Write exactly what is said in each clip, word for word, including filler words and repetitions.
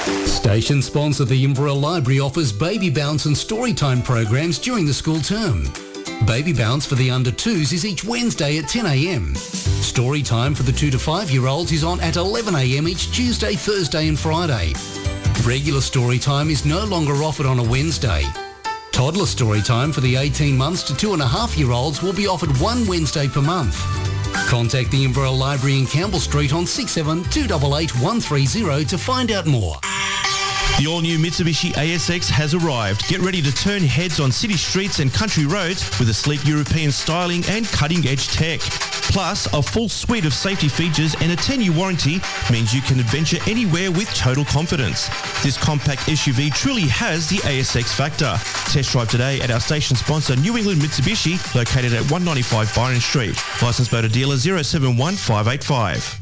Station sponsor the Inverell Library offers Baby Bounce and Storytime programs during the school term. Baby Bounce for the under twos is each Wednesday at ten a m. Storytime for the two to five year olds is on at eleven a m each Tuesday, Thursday and Friday. Regular Storytime is no longer offered on a Wednesday. Toddler Storytime for the eighteen months to two and a half year olds will be offered one Wednesday per month. Contact the Inverell Library in Campbell Street on six seven two eight eight one three zero to find out more. The all-new Mitsubishi A S X has arrived. Get ready to turn heads on city streets and country roads with a sleek European styling and cutting-edge tech. Plus, a full suite of safety features and a ten-year warranty means you can adventure anywhere with total confidence. This compact S U V truly has the A S X factor. Test drive today at our station sponsor, New England Mitsubishi, located at one ninety-five Byron Street. Licensed motor dealer zero seven one five eight five.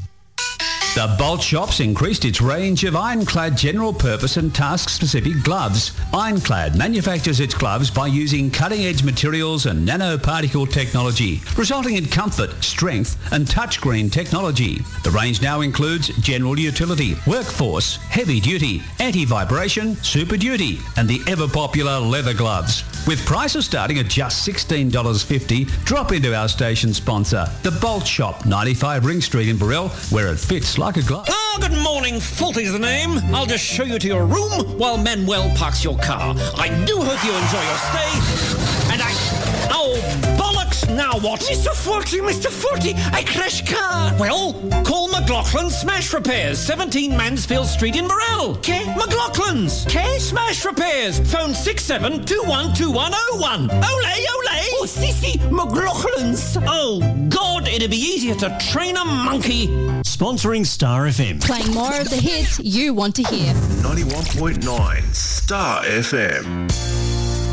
The Bolt Shop's increased its range of Ironclad general purpose and task-specific gloves. Ironclad manufactures its gloves by using cutting-edge materials and nanoparticle technology, resulting in comfort, strength and touchscreen technology. The range now includes general utility, workforce, heavy duty, anti-vibration, super duty and the ever-popular leather gloves. With prices starting at just sixteen dollars fifty, drop into our station sponsor, The Bolt Shop, ninety-five Ring Street in Burrell, where it fits like a glove. Ah, good morning. Fulty's the name. I'll just show you to your room while Manuel parks your car. I do hope you enjoy your stay. And I... Oh, bollocks! Now what? Mister Fulty, Mister Fulty, I crashed car. Well, call McLaughlin Smash Repairs, seventeen Mansfield Street in Burrell. Okay. McLaughlin's. Okay. Smash Repairs. Phone six seven two one two one oh one. Ole, ole. Oh, Sissy, McLaughlin's. Oh, God, it'd be easier to train a monkey. Sponsoring Star F M. Playing more of the hits you want to hear. ninety-one point nine Star F M.